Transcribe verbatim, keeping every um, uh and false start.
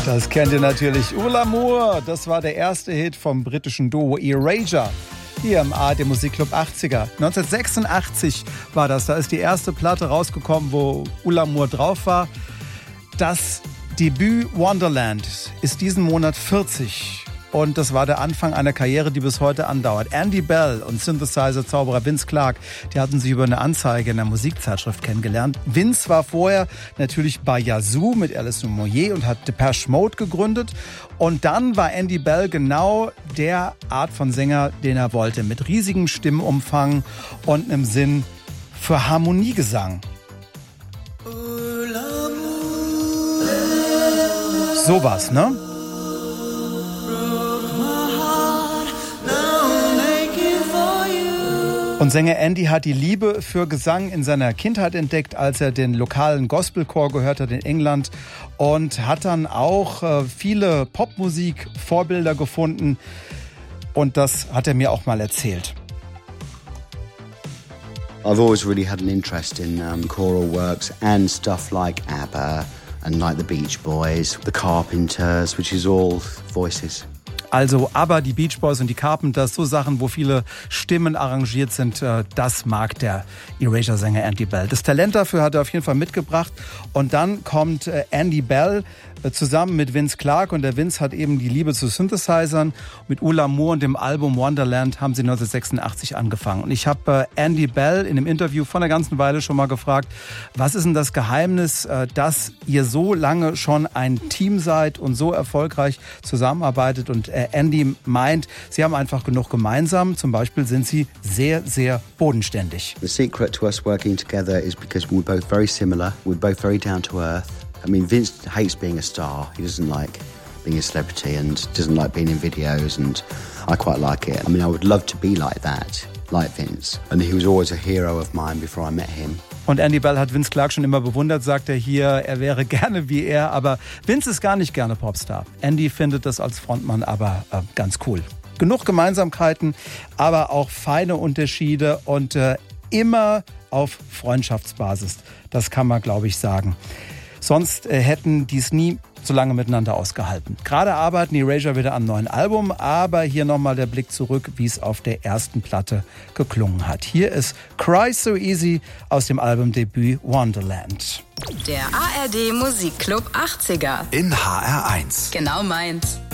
Das kennt ihr natürlich. Ulamour, das war der erste Hit vom britischen Duo Erasure. Hier im A R D Musikclub achtziger. neunzehnhundertsechsundachtzig war das. Da ist die erste Platte rausgekommen, wo Ulamour drauf war. Das Debüt Wonderland ist diesen Monat vierzig. Und das war der Anfang einer Karriere, die bis heute andauert. Andy Bell und Synthesizer-Zauberer Vince Clarke, die hatten sich über eine Anzeige in der Musikzeitschrift kennengelernt. Vince war vorher natürlich bei Yazoo mit Alice Moyer und hat Depeche Mode gegründet. Und dann war Andy Bell genau der Art von Sänger, den er wollte. Mit riesigem Stimmumfang und einem Sinn für Harmoniegesang. Sowas, ne? Und Sänger Andy hat die Liebe für Gesang in seiner Kindheit entdeckt, als er den lokalen Gospelchor gehört hat in England und hat dann auch äh, viele Popmusik-Vorbilder gefunden und das hat er mir auch mal erzählt. I've always really had an interest in um, choral works and stuff like ABBA and like the Beach Boys, the Carpenters, which is all voices. Also aber die Beach Boys und die Carpenters, so Sachen, wo viele Stimmen arrangiert sind, das mag der Erasure-Sänger Andy Bell. Das Talent dafür hat er auf jeden Fall mitgebracht. Und dann kommt Andy Bell zusammen mit Vince Clarke und der Vince hat eben die Liebe zu Synthesizern. Mit Ulamour und dem Album Wonderland haben sie neunzehnhundertsechsundachtzig angefangen. Und ich habe Andy Bell in einem Interview vor einer ganzen Weile schon mal gefragt, was ist denn das Geheimnis, dass ihr so lange schon ein Team seid und so erfolgreich zusammenarbeitet? Und Andy meint, sie haben einfach genug gemeinsam. Zum Beispiel sind sie sehr, sehr bodenständig. The secret to us working together is because we're both very similar. We're both very down to earth. I mean, Vince hates being a star. He doesn't like being a celebrity and doesn't like being in videos, and I quite like it. I mean, I would love to be like that, like Vince. And he was always a hero of mine before I met him. Und Andy Bell hat Vince Clarke schon immer bewundert, sagt er hier, er wäre gerne wie er, aber Vince ist gar nicht gerne Popstar. Andy findet das als Frontmann aber äh, ganz cool. Genug Gemeinsamkeiten, aber auch feine Unterschiede und äh, immer auf Freundschaftsbasis. Das kann man, glaube ich, sagen. Sonst äh, hätten die es nie so lange miteinander ausgehalten. Gerade arbeiten die Erasure wieder am neuen Album, aber hier nochmal der Blick zurück, wie es auf der ersten Platte geklungen hat. Hier ist Cry So Easy aus dem Albumdebüt Wonderland. Der A R D Musikclub achtziger. In H R eins. Genau meins.